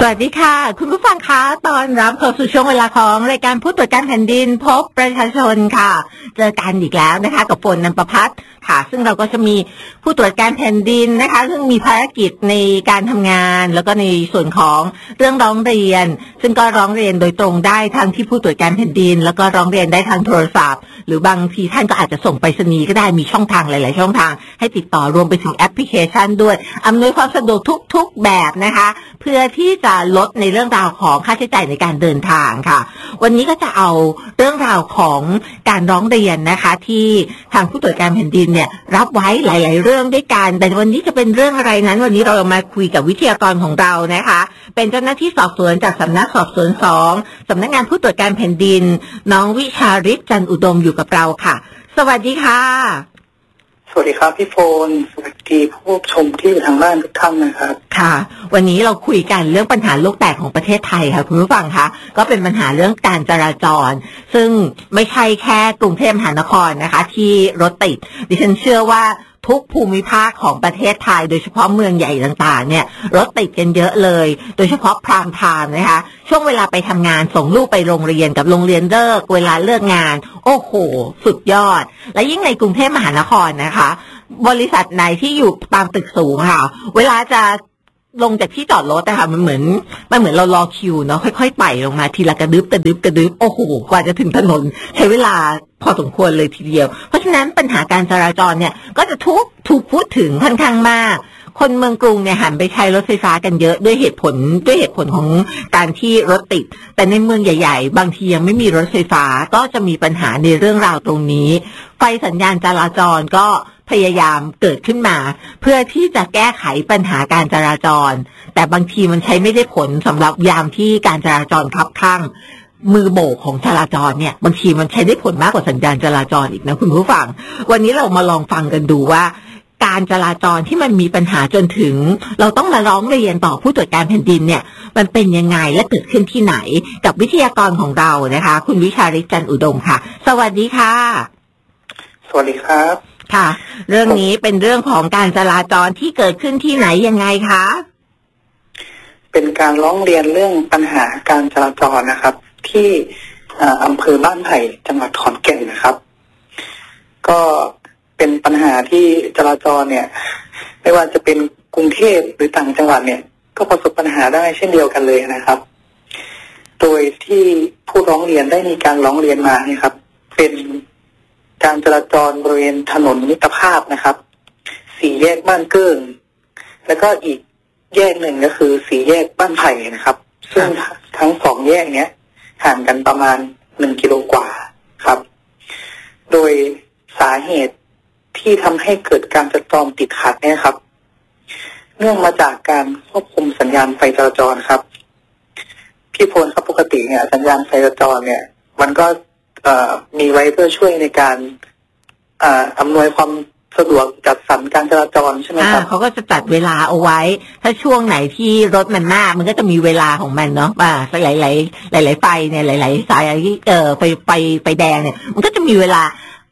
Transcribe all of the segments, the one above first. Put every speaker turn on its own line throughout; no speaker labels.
วัสดีค่ะคุณผู้ฟังคะตอนรับเข้าสู่ช่วงเวลาของรายการผู้ตรวจการแผ่นดินพบประชาชนค่ะเจอกันอีกแล้วนะคะกับฝนนำประภัสค่ะซึ่งเราก็จะมีผู้ตรวจการแผ่นดินนะคะซึ่งมีภารกิจในการทำงานแล้วก็ในส่วนของเรื่องร้องเรียนซึ่งก็ร้องเรียนโดยตรงได้ทั้งที่ผู้ตรวจการแผ่นดินแล้วก็ร้องเรียนได้ทางโทรศัพท์หรือบางทีท่านก็อาจจะส่งไปรษณีย์ก็ได้มีช่องทางหลายๆช่องทางให้ติดต่อรวมไปถึงแอปพลิเคชันด้วยอำนวยความสะดวกทุกๆแบบนะคะเพื่อที่จะลดในเรื่องราวของค่าใช้จ่ายในการเดินทางค่ะวันนี้ก็จะเอาเรื่องราวของการร้องเรียนนะคะที่ทางผู้ตรวจการแผ่นดินเนี่ยรับไว้หลายๆเรื่องด้วยกันแต่วันนี้จะเป็นเรื่องอะไรนั้นวันนี้เรามาคุยกับวิทยากรของเรานะคะเป็นเจ้าหน้าที่สอบสวนจากสำนักสอบสวน2สำนักงานผู้ตรวจการแผ่นดินน้องวิชาฤทธิ์จันทร์อุดมอยู่กับเราค่ะสวัสดีค่ะ
สวัสดีครับพี่โฟนสวัสดีผู้ชมที่อยู่ทางบ้านทุกท่านนะครับ
ค่ะวันนี้เราคุยกันเรื่องปัญหาโลกแตกของประเทศไทยค่ะคุณผู้ฟังคะก็เป็นปัญหาเรื่องการจราจรซึ่งไม่ใช่แค่กรุงเทพมหานครนะคะที่รถติดดิฉันเชื่อว่าทุกภูมิภาคของประเทศไทยโดยเฉพาะเมืองใหญ่ต่างๆเนี่ยรถติดกันเยอะเลยโดยเฉพาะพรามไทม์นะคะช่วงเวลาไปทำงานส่งลูกไปโรงเรียนกับโรงเรียนเลิกเวลาเลิกงานโอ้โหสุดยอดและยิ่งในกรุงเทพมหานครนะคะบริษัทไหนที่อยู่ตามตึกสูงค่ะเวลาจะลงจากที่จอดรถนะคะมันเหมือนเรารอคิวเนาะค่อยๆไต่ลงมาทีละกระดึบโอ้โหกว่าจะถึงถนนใช้เวลาพอสมควรเลยทีเดียวเพราะฉะนั้นปัญหาการจราจรเนี่ยก็จะถูกพูดถึงค่อนข้างมากคนเมืองกรุงเนี่ยหันไปใช้รถไฟฟ้ากันเยอะด้วยเหตุผลของการที่รถติดแต่ในเมืองใหญ่ๆบางทียังไม่มีรถไฟฟ้าก็จะมีปัญหาในเรื่องราวตรงนี้ไฟสัญญาณจราจรก็พยายามเกิดขึ้นมาเพื่อที่จะแก้ไขปัญหาการจราจรแต่บางทีมันใช้ไม่ได้ผลสำหรับยามที่การจราจรคับข้างมือโบกของจราจรเนี่ยบางทีมันใช้ได้ผลมากกว่าสัญญาณจราจรอีกนะคุณผู้ฟังวันนี้เรามาลองฟังกันดูว่าการจราจรที่มันมีปัญหาจนถึงเราต้องมาร้องเรียนต่อผู้ตรวจการแผ่นดินเนี่ยมันเป็นยังไงและเกิดขึ้นที่ไหนกับวิทยากรของเรานะคะคุณวิชาฤทธิ์จันทร์อุดมค่ะสวัสดีค่ะ
สวัสดีครับ
ค่ะเรื่องนี้เป็นเรื่องของการจราจรที่เกิดขึ้นที่ไหนยังไงคะ
เป็นการร้องเรียนเรื่องปัญหาการจราจรนะครับที่อำเภอบ้านไผ่จังหวัดขอนแก่นนะครับก็เป็นปัญหาที่จราจรเนี่ยไม่ว่าจะเป็นกรุงเทพหรือต่างจังหวัดเนี่ยก็ประสบปัญหาได้เช่นเดียวกันเลยนะครับโดยที่ผู้ร้องเรียนได้มีการร้องเรียนมาเนี่ยครับเป็นการจราจรบริเวณถนนมิตรภาพนะครับสี่แยกบ้านเกิ้งแล้วก็อีกแยกหนึ่งก็คือสี่แยกบ้านไผ่นะครับซึ่งทั้งสองแยกเนี้ยห่างกันประมาณ1 กิโลกว่าครับโดยสาเหตุที่ทำให้เกิดการจราจรติดขัดเนี่ยครับเนื่องมาจากการควบคุมสัญญาณไฟจราจรครับพี่พลครับปกติเนี่ยสัญญาณไฟจราจรเนี่ยมันก็มีไว้เพื่อช่วยในการอำนวยความสะดวกจัดสรรการจราจรใช่ไหมครับ
เขาก็จะจัดเวลาเอาไว้ถ้าช่วงไหนที่รถมันมากมันก็จะมีเวลาของมันเนาะหลายไฟเนี่ยหลายสายไฟแดงเนี่ยมันก็จะมีเวลา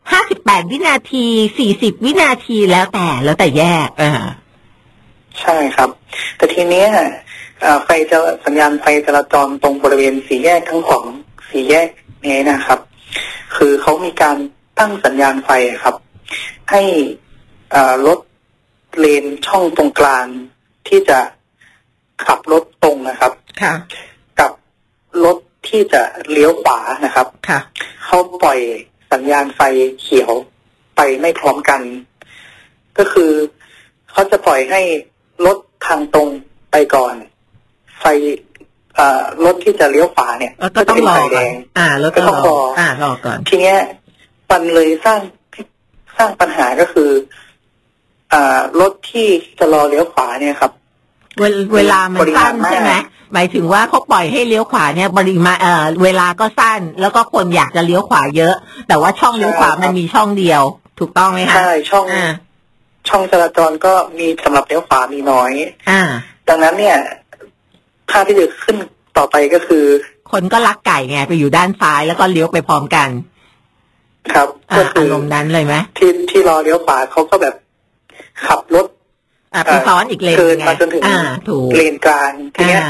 58 วินาที40 วินาทีแล้วแต่แยก
ใช่ครับแต่ทีเนี้ยสัญญาณไฟจราจรตรงบริเวณสี่แยกทั้งสองสี่แยกนี้นะครับคือเขามีการตั้งสัญญาณไฟครับให้รถเลนช่องตรงกลางที่จะขับรถตรงนะครับกับรถที่จะเลี้ยวขวานะครับเขาปล่อยสัญญาณไฟเขียวไปไม่พร้อมกันก็คือเขาจะปล่อยให้รถทางตรงไปก่อนไฟรถที่จะเลี้ยวขวาเนี่ย
ก็ต้องรอ
แดง
รถก็ต้องรอก่อน
ทีเนี้ยมันเลยสร้างปัญหาก็คือรถที่จะรอเลี้ยวขวาเนี่ยครับ
เวลามันสั้นใช่ไหมหมายถึงว่าเขาปล่อยให้เลี้ยวขวาเนี่ยปริมาณเวลาก็สั้นแล้วก็คนอยากจะเลี้ยวขวาเยอะแต่ว่าช่องเลี้ยวขวามันมีช่องเดียวถูกต้องไหมคะ
ใช่ช่องจราจรก็มีสำหรับเลี้ยวขวามีน้อยดังนั้นเนี่ยภาพที่จะขึ้นต่อไปก็คือ
คนก็ลักไก่ไงไปอยู่ด้านซ้ายแล้วก็เลี้ยวไปพร้อมกัน
ครับ
ก็คืออารมณ์นั้นเลยไหม
ที่รอเลี้ยวขวาเขาก็แบบขับรถ
ไปซ้อนอีกเลน
เกินมาจนถึงเลนกลางทีเนี้ย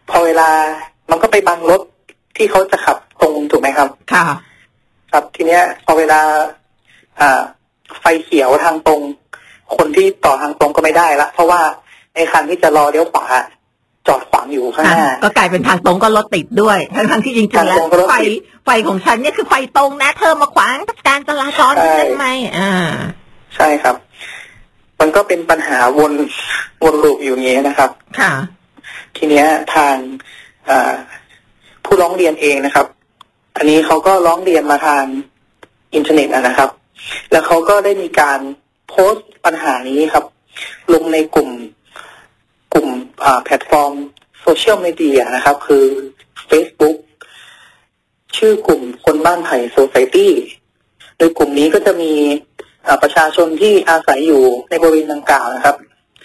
พอเวลามันก็ไปบังรถที่เขาจะขับตรงถูกไหมครับ
ค่ะ
ครับทีเนี้ยพอเวลาไฟเขียวทางตรงคนที่ต่อทางตรงก็ไม่ได้ละเพราะว่าไอ้คันที่จะรอเลี้ยวขวาจอดขวางอยู่ข้างหน้า
ก็กลายเป็นทางตรงก็รถติดด้วยทั้งที่จริงๆแล้วไฟของฉันเนี่ยคือไฟตรงนะเธอมาขวางการจราจรได้ไหม
ใช่ครับมันก็เป็นปัญหาวนลูปอยู่อย่างนี้นะครับ
ค่ะ
ทีเนี้ยทางผู้ร้องเรียนเองนะครับอันนี้เขาก็ร้องเรียนมาทางอินเทอร์เน็ตนะครับแล้วเขาก็ได้มีการโพสต์ปัญหานี้ครับลงในกลุ่มแพลตฟอร์มโซเชียลมีเดียนะครับคือ Facebook ชื่อกลุ่มคนบ้านไผ่โซไซตี้โดยกลุ่มนี้ก็จะมีประชาชนที่อาศัยอยู่ในบริเวณดังกล่าวนะครับ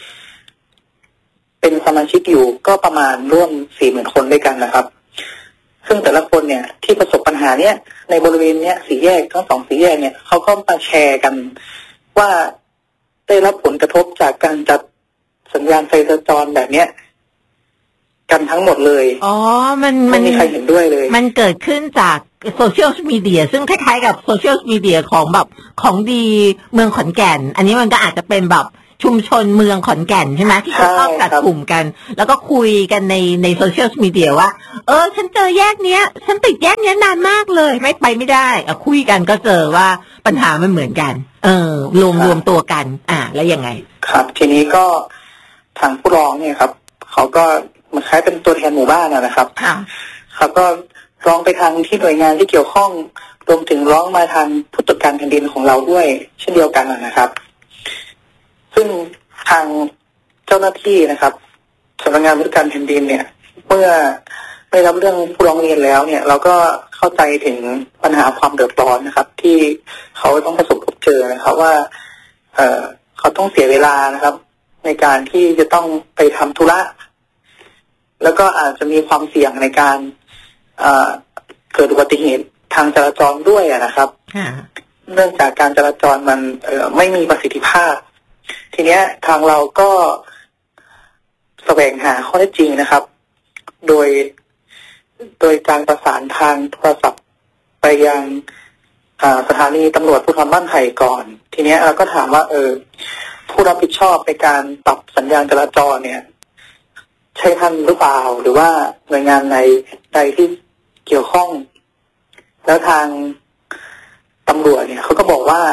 เป็นสมาชิกอยู่ก็ประมาณร่วม 40,000 คนด้วยกันนะครับซึ่งแต่ละคนเนี่ยที่ประสบปัญหาเนี้ยในบริเวณเนี้ยสี่แยกทั้ง2สี่แยกเนี่ยเขาก็มาแชร์กันว่าได้รับผลกระทบจากการจัดสัญญาณไฟจราจรแบบเนี้ยกันทั้งหมดเลย
มัน
ไม่มีใครเห็นด้วยเลย
มันเกิดขึ้นจากโซเชียลมีเดียซึ่งคล้ายๆกับโซเชียลมีเดียของแบบของดีเมืองขอนแก่นอันนี้มันก็อาจจะเป็นแบบชุมชนเมืองขอนแก่นใช่ไหมที่เขาชอบจัดกลุ่มกันแล้วก็คุยกันในโซเชียลมีเดียว่าฉันเจอแยกเนี้ยฉันติดแยกเนี้ยนานมากเลยไม่ได้คุยกันก็เจอว่าปัญหามันเหมือนกันรวมตัวกันแล้วยังไง
ครับทีนี้ก็ทางผู้ร้องเนี่ยครับเขาก็มันคล้ายเป็นตัวแทนหมู่บ้านนะครับเขาก็ร้องไปทางที่หน่วยงานที่เกี่ยวข้องรวมถึงร้องมาทางผู้ตรวจการแผ่นดินของเราด้วยเช่นเดียวกันนะครับซึ่งทางเจ้าหน้าที่นะครับสำนักงานผู้ตรวจการแผ่นดินเนี่ยเมื่อได้รับเรื่องผู้ร้องเรียนแล้วเนี่ยเราก็เข้าใจถึงปัญหาความเดือดร้อนนะครับที่เขาต้องประสบพบเจอนะครับว่าเขาต้องเสียเวลานะครับในการที่จะต้องไปทำธุระแล้วก็อาจจะมีความเสี่ยงในการเกิดอุบัติเหตุทางจราจรด้วยนะครับเนื่องจากการจราจรมันไม่มีประสิทธิภาพทีเนี้ยทางเราก็แสวงหาข้อเท็จจริงนะครับโดยการประสานทางโทรศัพท์ไปยังสถานีตำรวจภูธรบ้านไผ่ก่อนทีเนี้ยเราก็ถามว่าผู้รับผิดชอบในการปรับสัญญาณจราจรเนี่ยใช่ท่านหรือเปล่าหรือว่าหน่วยงานใดที่เกี่ยวข้องแล้วทางตำรวจเนี่ยเขาก็บอกว่า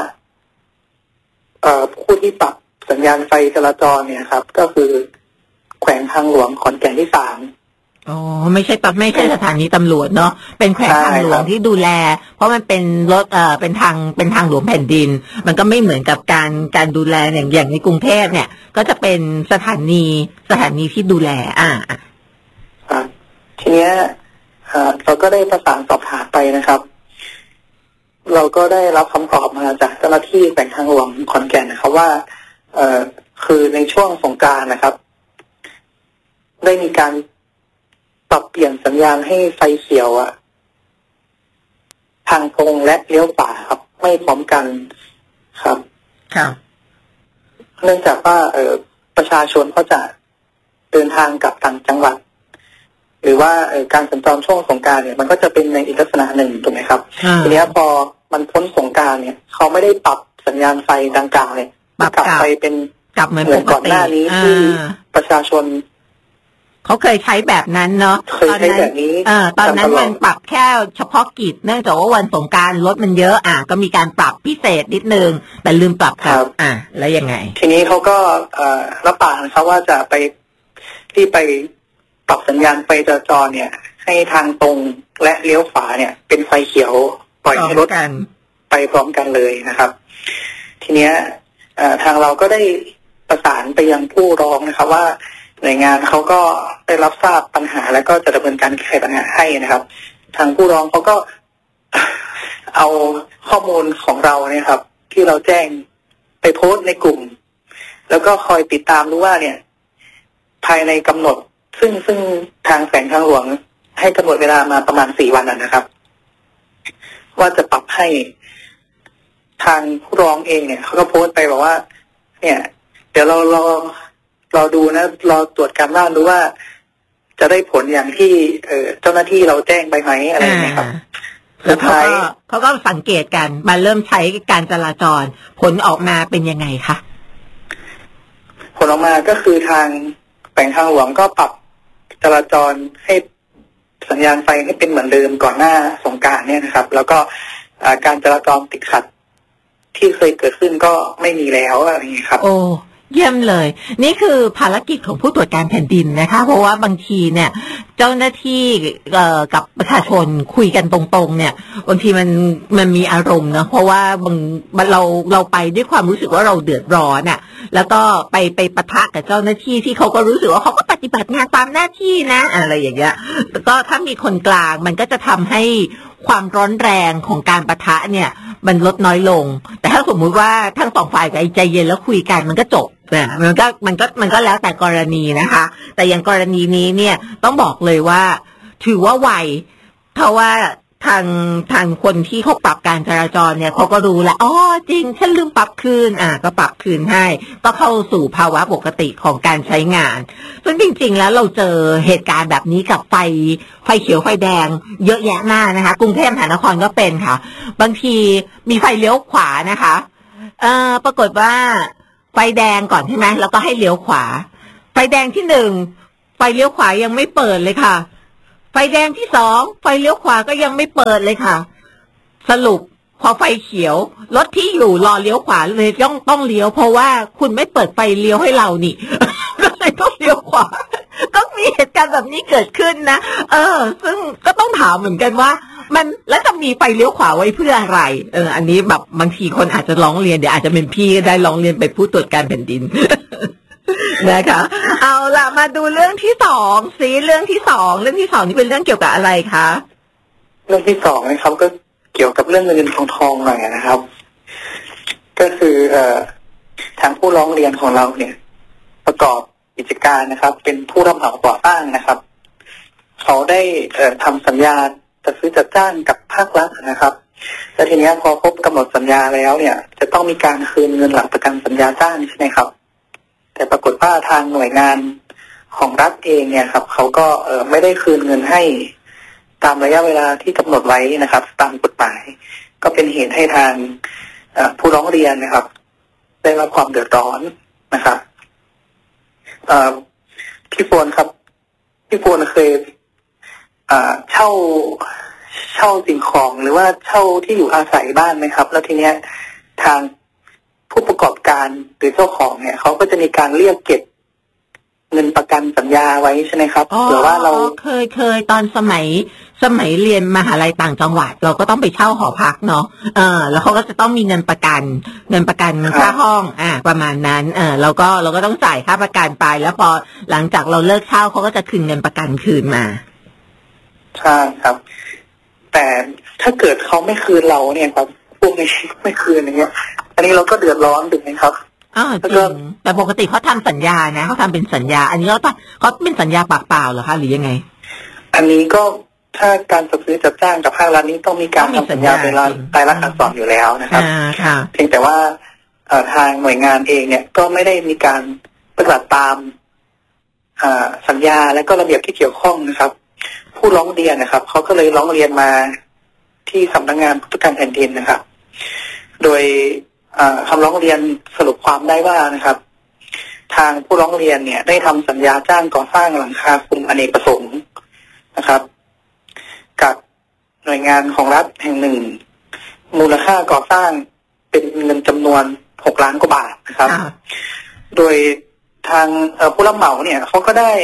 ผู้ที่ปรับสัญญาณไฟจราจรเนี่ยครับก็คือแขวงทางหลวงขอนแก่นที่3
ไม่ใช่สถานีตำรวจเนาะเป็นแขวงทางหลวงที่ดูแลเพราะมันเป็นรถเป็นทางหลวงแผ่นดินมันก็ไม่เหมือนกับการดูแลอย่างในกรุงเทพเนี่ยก็จะเป็นสถานีที่ดูแล
ทีเนี้ยเราก็ได้ประสานสอบถามไปนะครับเราก็ได้รับคำตอบมาจากเจ้าหน้าที่แขวงทางหลวงขอนแก่นนะครับว่าคือในช่วงสงกรานต์นะครับได้มีการปรับเปลี่ยนสัญญาณให้ไฟเขียวทางตรงและเลี้ยวขวาครับไม่พร้อมกันครับเนื่องจากว่าประชาชนเขาจะเดินทางกลับต่างจังหวัดหรือว่าการสัญจรช่วงสงกรานต์เนี่ยมันก็จะเป็นในอีกลักษณะหนึ่งถูกไหมครับทีนี้พอมันพ้นสงกรานต์เนี่ยเขาไม่ได้ปรับสัญญาณไฟดังกล่าวเนี่ยกลับไปเป็นเหมือนก่อนหน้านี้ที่ประชาชน
เขาเคยใช้แบบนั้นเนาะ
เคยใช้แบบนี้
ตอนนั้นมันปรับแค่เฉพาะกิจเนื่องจากว่าวันสงกรานต์รถมันเยอะก็มีการปรับพิเศษนิดนึงแต่ลืมปรับครับแล้วยังไง
ทีนี้เขาก็รับปากนะครับว่าจะไปปรับสัญญาณไฟจราจรเนี่ยให้ทางตรงและเลี้ยวขวาเนี่ยเป็นไฟเขียวปล่อยให้รถไปพร้อมกันเลยนะครับทีเนี้ยทางเราก็ได้ประสานไปยังผู้ร้องนะครับว่าหน่วยงานเขาก็ได้รับทราบปัญหาแล้วก็จะดำเนินการแก้ไขปัญหาให้นะครับทางผู้ร้องเขาก็ เอาข้อมูลของเราเนี่ยครับที่เราแจ้งไปโพสต์ในกลุ่มแล้วก็คอยติดตามดูว่าเนี่ยภายในกำหนดซึ่งทางแขวงทางหลวงให้กำหนดเวลามาประมาณ4 วันนะครับว่าจะปรับให้ทางผู้ร้องเองเนี่ยเขาก็โพสต์ไปบอกว่าเนี่ยเดี๋ยวเราดูนะรอตรวจการบ้านดูว่าจะได้ผลอย่างที่เจ้าหน้าที่เราแจ้งไปไหมอะไรอย่างเงี้ยครับ
แล้วเขาก็สังเกตกันมาเริ่มใช้การจราจรผลออกมาเป็นยังไงคะ
ผลออกมาก็คือทางแขวงทางหลวงก็ปรับจราจรให้สัญญาณไฟให้เป็นเหมือนเดิมก่อนหน้าสงกรานต์เนี่ยนะครับแล้วก็การจราจรติดขัดที่เคยเกิดขึ้นก็ไม่มีแล้วอะไรอย่างนี้ครับ
โอ้เยี่ยมเลยนี่คือภารกิจของผู้ตรวจการแผ่นดินนะคะเพราะว่าบางทีเนี่ยเจ้าหน้าที่กับประชาชนคุยกันตรงๆเนี่ยบางทีมันมีอารมณ์นะเพราะว่าเราไปด้วยความรู้สึกว่าเราเดือดร้อนอ่ะแล้วก็ไปปะทะกับเจ้าหน้าที่ที่เขาก็รู้สึกว่าเขาก็ปฏิบัติงานตามหน้าที่นะอะไรอย่างเงี้ยแล้วก็ถ้ามีคนกลางมันก็จะทำให้ความร้อนแรงของการปะทะเนี่ยมันลดน้อยลงแต่ถ้าสมมุติว่าทั้งสองฝ่ายใจเย็นแล้วคุยกันมันก็จบนะมันก็แล้วแต่กรณีนะคะแต่อย่างกรณีนี้เนี่ยต้องบอกเลยว่าถือว่าไวเพราะว่าทางคนที่เขาปรับการจราจรเนี่ยเขาก็รู้แล้วอ๋อจริงฉันลืมปรับคืนก็ปรับคืนให้ก็เข้าสู่ภาวะปกติของการใช้งานซึ่งจริงๆแล้วเราเจอเหตุการณ์แบบนี้กับไฟเขียวไฟแดงเยอะแยะมากนะคะกรุงเทพมหานครก็เป็นค่ะบางทีมีไฟเลี้ยวขวานะคะปรากฏว่าไฟแดงก่อนใช่ไหมแล้วก็ให้เลี้ยวขวาไฟแดงที่1ไฟเลี้ยวขวายังไม่เปิดเลยค่ะไฟแดงที่2ไฟเลี้ยวขวาก็ยังไม่เปิดเลยค่ะสรุปพอไฟเขียวรถที่อยู่รอเลี้ยวขวาเลยต้องเลี้ยวเพราะว่าคุณไม่เปิดไฟเลี้ยวให้เรานี่ ก็เลยต้องเลี้ยวขวาก็มีเหตุการณ์แบบนี้เกิดขึ้นนะซึ่งก็ต้องถามเหมือนกันว่ามันแล้วจะมีไฟเลี้ยวขวาไว้เพื่ออะไรอันนี้แบบบางทีคนอาจจะร้องเรียนเดี๋ยวอาจจะเป็นพี่ก็ได้ร้องเรียนไปผู้ตรวจการแผ่นดิน นะคะเอาล่ะมาดูเรื่องที่2สิเรื่องที่2นี่เป็นเรื่องเกี่ยวกับอะไรคะ
เรื่องที่2นะครับก็เกี่ยวกับเรื่องเงินทองหน่อยนะครับก็คือทางผู้ร้องเรียนของเราเนี่ยประกอบกิจการนะครับเป็นผู้รับเหมาก่อสร้างนะครับเขาได้ทำสัญญาจัดซื้อจัดจ้างกับภาครัฐนะครับแล้วทีนี้พอครบกำหนดสัญญาแล้วเนี่ยจะต้องมีการคืนเงินหลักประกันสัญญาจ้างใช่ไหมครับแต่ปรากฏว่าทางหน่วยงานของรัฐเองเนี่ยครับเขาก็ไม่ได้คืนเงินให้ตามระยะเวลาที่กำหนดไว้นะครับตามกฎหมายก็เป็นเหตุให้ทางผู้ร้องเรียนนะครับได้รับความเดือดร้อนนะครับพี่ปวนครับพี่ปวนเคยเช่าสิ่งของหรือว่าเช่าที่อยู่อาศัยบ้านไหมครับแล้วทีเนี้ยทางผู้ประกอบการหรือเจ้าของเนี่ยเขาก็จะมีการเรียกเก็บเงินประกันสัญญาไว้ใช่ไหมครับหรือว่าเรา
เคยตอนสมัยเรียนมหาลัยต่างจังหวัดเราก็ต้องไปเช่าหอพักเนาะแล้วเขาก็จะต้องมีเงินประกันค่าห้องประมาณนั้นเราก็ต้องจ่ายค่าประกันไปแล้วพอหลังจากเราเลิกเช่าเขาก็จะคืนเงินประกันคืนมา
ใช่ครับแต่ถ้าเกิดเขาไม่คืนเราเนี่ยครับพวกนี้ไม่คืนอย่างเงี้ยอันนี้เราก็เดือดร้อนถูกไหมครับ
จริงแต่ปกติเขาทำสัญญานะเขาทำเป็นสัญญาอันนี้เขาเป็นสัญญาปากเปล่าเหรอคะหรือยังไง
อันนี้ก็ถ้าการจัดซื้อจัดจ้างกับภาครัฐนี้ต้องมีการทำสัญญาเป็นรายลักษณ์อักษรอยู่แล้วนะครับเพียงแต่ว่าทางหน่วยงานเองเนี่ยก็ไม่ได้มีการปฏิบัติตามสัญญาและก็ระเบียบที่เกี่ยวข้องนะครับผู้ร้องเรียนนะครับเขาก็เลยร้องเรียนมาที่สำนักงานผู้ตรวจการแผ่นดินนะครับโดยคำร้องเรียนสรุปความได้ว่านะครับทางผู้ร้องเรียนเนี่ยได้ทำสัญญาจ้างก่อสร้างหลังคาคุมอเนกประสงค์นะครับกับหน่วยงานของรัฐแห่งหนึ่งมูลค่าก่อสร้างเป็นเงินจำนวน6 ล้านกว่าบาทนะครับโดยทางผู้รับเหมาเนี่ยเขาก็ได้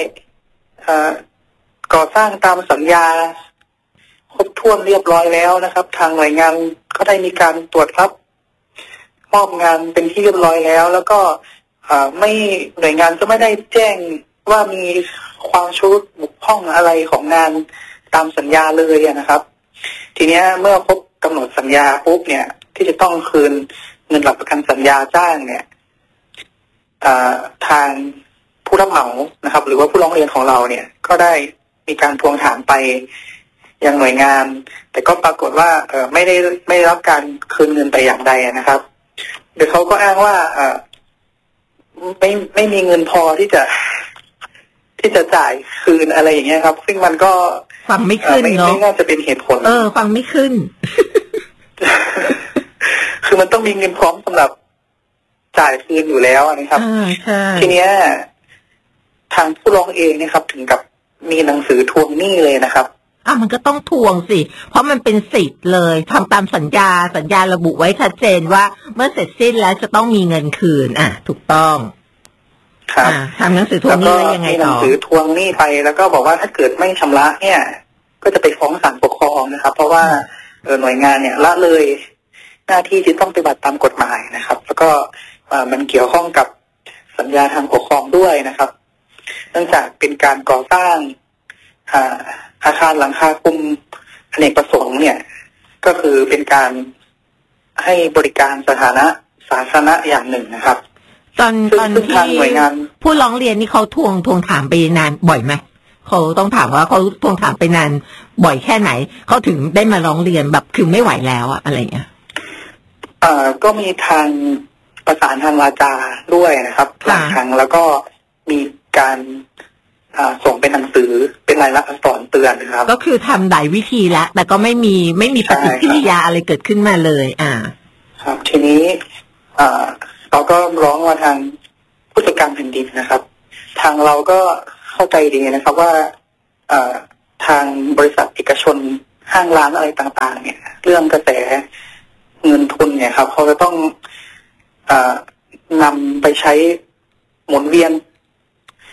ก่อสร้างตามสัญญาครบถ้วนเรียบร้อยแล้วนะครับทางหน่วยงานก็ได้มีการตรวจรับมอบงานเป็นที่เรียบร้อยแล้วแล้วก็ไม่หน่วยงานก็ไม่ได้แจ้งว่ามีความชำรุดบกพร่องอะไรของงานตามสัญญาเลยนะครับ ทีนี้เมื่อครบกำหนดสัญญาปุ๊บเนี่ยที่จะต้องคืนเงินหลักประกันสัญญาจ้างเนี่ยทางผู้รับเหมานะครับหรือว่าผู้ร้องเรียนของเราเนี่ยก็ได้มีการทวงถามไปยังหน่วยงานแต่ก็ปรากฏว่าไม่ได้รับการคืนเงินแต่อย่างใดนะครับเดี๋ยวเขาก็อ้างว่าไม่มีเงินพอที่ที่จะจ่ายคืนอะไรอย่างเงี้ยครับซึ่งมันก็
ฟังไม่ขึ้นเนาะ
ไม่น่าจะเป็นเหตุผล
ฟังไม่ขึ้น
คือมันต้องมีเงินพร้อมสำหรับจ่ายคืนอยู่แล้วนะครับทีเนี้ยทางผู้ร้องเองนะครับถึงกับมีหนังสือทวงหนี้เลยนะครับ
มันก็ต้องทวงสิเพราะมันเป็นสิทธิ์เลยทำตามสัญญาระบุไว้ชัดเจนว่าเมื่อเสร็จสิ้นแล้วจะต้องมีเงินคืนถูกต้อง
ครับ
ทำหนังสือทวงหนี้ยังไงต่อ
หนังสือทวงหนี้ไปแล้วก็บอกว่าถ้าเกิดไม่ชำระเนี่ยก็จะไปฟ้องศาลปกครองนะครับเพราะว่าหน่วยงานเนี่ยละเลยหน้าที่ที่ต้องปฏิบัติตามกฎหมายนะครับแล้วก็มันเกี่ยวข้องกับสัญญาทางปกครองด้วยนะครับเนื่องจากเป็นการก่อสร้างอาคารหลังคาคลุมอเนกประสงค์เนี่ยก็คือเป็นการให้บริการสถานะสาธารณะอย่างหนึ่งนะครับ
ตอนที่ผู้ร้องเรียนนี่เขาทวงถามไปนานบ่อยไหมเขาต้องถามว่าเขาทวงถามไปนานบ่อยแค่ไหนเขาถึงได้มาร้องเรียนแบบคือไม่ไหวแล้วอะไรเงี้ย
ก็มีทางประสานทางวาจาด้วยนะครับหลายครั้งแล้วก็มีการส่งเป็นหนังสือเป็นลายลักษณ์อักษรเตือนนะครับ
ก็คือทำหลายวิธีแล้วแต่ก็ไม่มีปฏิกิริยาอะไรเกิดขึ้นมาเลย
ครับทีนี้เราก็ร้องมาทางผู้จัดการแผ่นดินนะครับทางเราก็เข้าใจดีนะครับว่าทางบริษัทเอกชนห้างร้านอะไรต่างๆเนี่ยเรื่องกระแสเงินทุนเนี่ยครับเขาจะต้องนำไปใช้หมุนเวียน